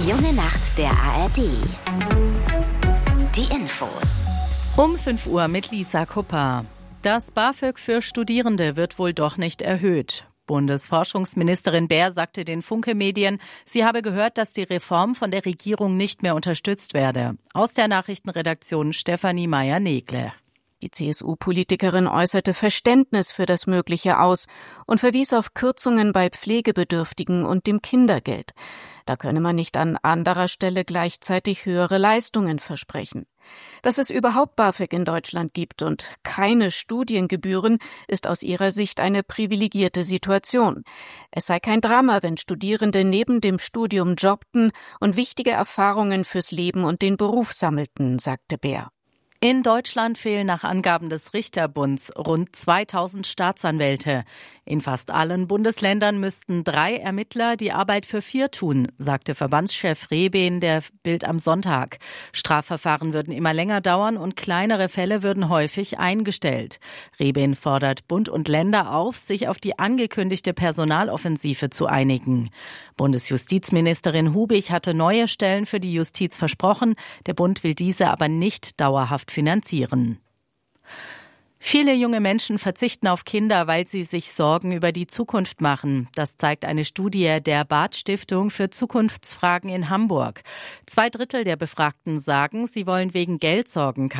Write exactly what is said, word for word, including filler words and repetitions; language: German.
Junge Nacht der A R D. Die Infos. Um fünf Uhr mit Lisa Kupper. Das BAföG für Studierende wird wohl doch nicht erhöht. Bundesforschungsministerin Baer sagte den Funke-Medien, sie habe gehört, dass die Reform von der Regierung nicht mehr unterstützt werde. Aus der Nachrichtenredaktion Stefanie Meyer-Negle. Die C S U-Politikerin äußerte Verständnis für das Mögliche aus und verwies auf Kürzungen bei Pflegebedürftigen und dem Kindergeld. Da könne man nicht an anderer Stelle gleichzeitig höhere Leistungen versprechen. Dass es überhaupt BAföG in Deutschland gibt und keine Studiengebühren, ist aus ihrer Sicht eine privilegierte Situation. Es sei kein Drama, wenn Studierende neben dem Studium jobbten und wichtige Erfahrungen fürs Leben und den Beruf sammelten, sagte Baer. In Deutschland fehlen nach Angaben des Richterbunds rund zweitausend Staatsanwälte. In fast allen Bundesländern müssten drei Ermittler die Arbeit für vier tun, sagte Verbandschef Rehben der Bild am Sonntag. Strafverfahren würden immer länger dauern und kleinere Fälle würden häufig eingestellt. Rehben fordert Bund und Länder auf, sich auf die angekündigte Personaloffensive zu einigen. Bundesjustizministerin Hubig hatte neue Stellen für die Justiz versprochen. Der Bund will diese aber nicht dauerhaft finanzieren. Viele junge Menschen verzichten auf Kinder, weil sie sich Sorgen über die Zukunft machen. Das zeigt eine Studie der Barth-Stiftung für Zukunftsfragen in Hamburg. Zwei Drittel der Befragten sagen, sie wollen wegen Geldsorgen